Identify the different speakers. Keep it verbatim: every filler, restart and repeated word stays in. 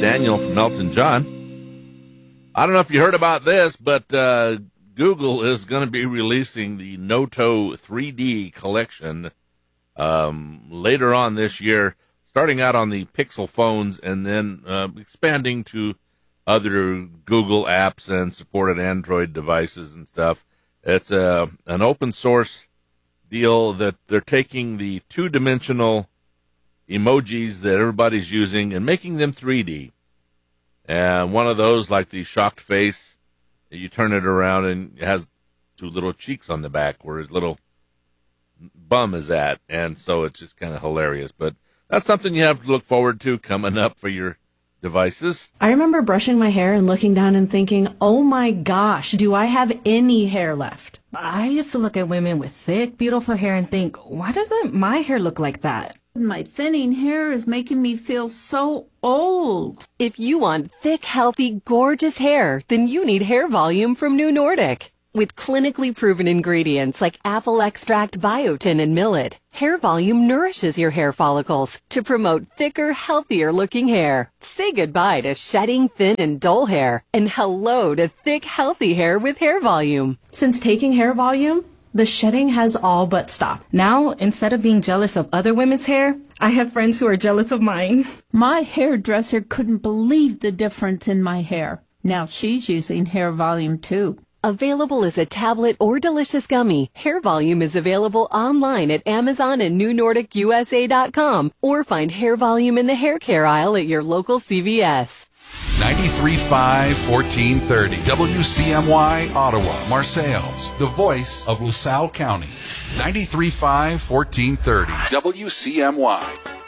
Speaker 1: Daniel from Elton John. I don't know if you heard about this, but uh, Google is going to be releasing the Noto three D collection um, later on this year, starting out on the Pixel phones and then uh, expanding to other Google apps and supported Android devices and stuff. It's a, an open source deal that they're taking the two-dimensional emojis that everybody's using and making them three D. And one of those, like the shocked face, you turn it around and it has two little cheeks on the back where his little bum is at. And so it's just kind of hilarious. But that's something you have to look forward to coming up for your devices.
Speaker 2: I remember brushing my hair and looking down and thinking, oh my gosh, do I have any hair left?
Speaker 3: I used to look at women with thick, beautiful hair and think, why doesn't my hair look like that?
Speaker 4: My thinning hair is making me feel so old.
Speaker 5: If you want thick, healthy, gorgeous hair, then you need Hair Volume from New Nordic. With clinically proven ingredients like apple extract, biotin, and millet, Hair Volume nourishes your hair follicles to promote thicker, healthier-looking hair. Say goodbye to shedding, thin, and dull hair, and hello to thick, healthy hair with Hair Volume.
Speaker 2: Since taking Hair Volume, the shedding has all but stopped.
Speaker 3: Now, instead of being jealous of other women's hair, I have friends who are jealous of mine.
Speaker 4: My hairdresser couldn't believe the difference in my hair. Now she's using Hair Volume too.
Speaker 5: Available as a tablet or delicious gummy, Hair Volume is available online at Amazon and New Nordic U S A dot com, or find Hair Volume in the hair care aisle at your local C V S.
Speaker 6: ninety-three point five, fourteen thirty W C M Y, Ottawa, Marseilles, the voice of LaSalle County. ninety-three point five, fourteen thirty W C M Y.